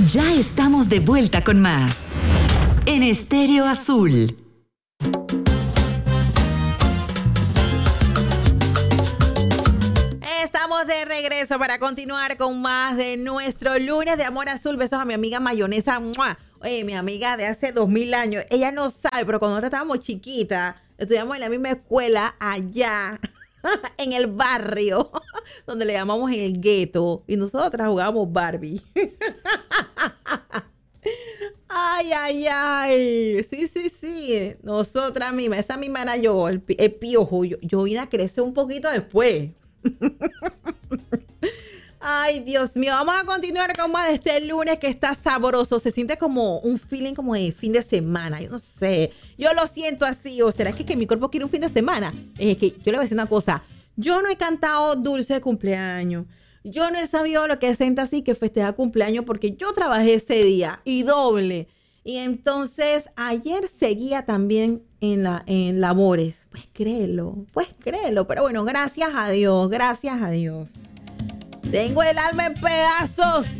Ya estamos de vuelta con más en Estéreo Azul. Estamos de regreso para continuar con más de nuestro lunes de Amor Azul. Besos a mi amiga Mayonesa. ¡Mua! Oye, mi amiga de hace 2000 años. Ella no sabe, pero cuando nosotros estábamos chiquitas, estudiamos en la misma escuela allá, en el barrio, donde le llamamos en el gueto. Y nosotras jugábamos Barbie. Ay, ay, ay. Sí, sí, sí. Nosotras mismas. Esa misma era yo, el piojo. Yo vine a crecer un poquito después. Ay, Dios mío, vamos a continuar con más de este lunes que está sabroso. Se siente como un feeling como de fin de semana. Yo no sé, yo lo siento así. ¿O será que mi cuerpo quiere un fin de semana? Es que yo le voy a decir una cosa. Yo no he cantado dulce de cumpleaños. Yo no he sabido lo que es sentar así que festejar cumpleaños porque yo trabajé ese día y doble. Y entonces ayer seguía también en labores. Pues créelo. Pero bueno, gracias a Dios, gracias a Dios. Tengo el alma en pedazos.